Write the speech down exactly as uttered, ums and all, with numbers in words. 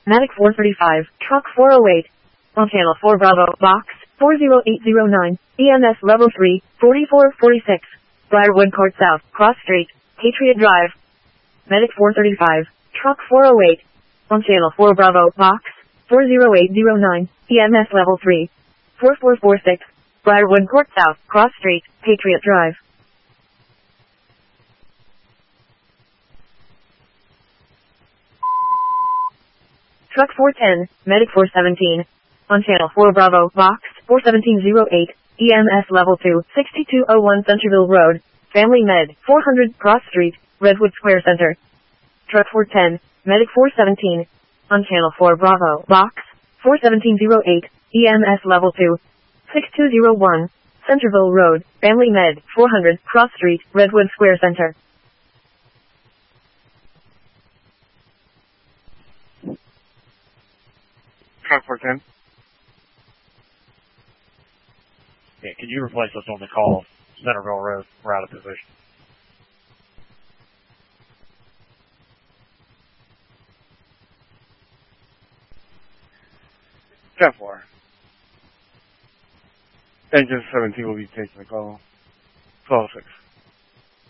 Medic four thirty-five, Truck four oh eight. On Channel four Bravo, Box four oh eight oh nine, E M S Level three, forty-four forty-six. Briarwood Court South, Cross Street, Patriot Drive. Medic four thirty-five, Truck four oh eight. On Channel four Bravo, Box four oh eight oh nine, E M S Level three, forty-four forty-six. Briarwood Court South, Cross Street, Patriot Drive. Truck four ten, Medic four seventeen. On Channel four Bravo, Box four seventeen oh eight, E M S Level two, sixty-two oh one Centerville Road, Family Med, four hundred Cross Street, Redwood Square Center. Truck four ten, Medic four seventeen. On Channel four Bravo, Box four seventeen oh eight, E M S Level two, sixty-two oh one, Centerville Road, Family Med, four hundred Cross Street, Redwood Square Center. Truck four ten. Yeah, could you replace us on the call? Centerville Road, we're out of position. ten four. Engine seventeen will be taking the call. twelve six.